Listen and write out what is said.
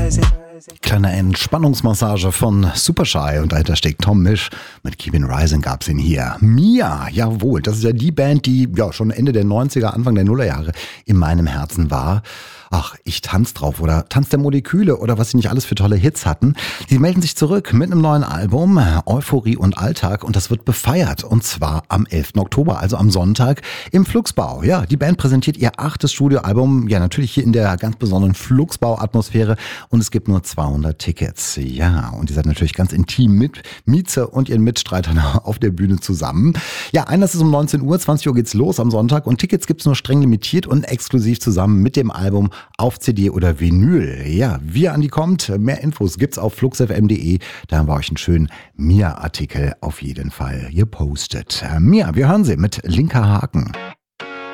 Kleine Entspannungsmassage von Supershy und dahinter steckt Tom Misch. Mit Keep on Rising gab's ihn hier. Mia, jawohl, das ist ja die Band, die ja schon Ende der 90er, Anfang der Nullerjahre in meinem Herzen war. Ach, ich tanz drauf oder Tanz der Moleküle oder was sie nicht alles für tolle Hits hatten. Die melden sich zurück mit einem neuen Album, Euphorie und Alltag, und das wird befeiert. Und zwar am 11. Oktober, also am Sonntag im Flugsbau. Ja, die Band präsentiert ihr 8. Studioalbum, ja natürlich hier in der ganz besonderen Flugsbau-Atmosphäre, und es gibt nur 200 Tickets. Ja, und ihr seid natürlich ganz intim mit Mieze und ihren Mitstreitern auf der Bühne zusammen. Ja, Einlass ist um 19 Uhr, 20 Uhr geht's los am Sonntag, und Tickets gibt's nur streng limitiert und exklusiv zusammen mit dem Album auf CD oder Vinyl. Ja, wie ihr an die kommt, mehr Infos gibt's auf fluxfm.de. Da haben wir euch einen schönen Mia-Artikel auf jeden Fall gepostet. Mia, wir hören sie mit Linker Haken.